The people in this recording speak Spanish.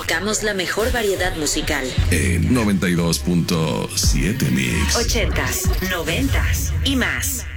Tocamos la mejor variedad musical. En 92.7 Mix. 80s, 90s y más.